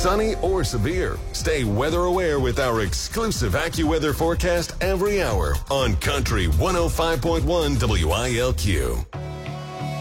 sunny or severe. Stay weather aware with our exclusive AccuWeather forecast every hour on Country 105.1 WILQ.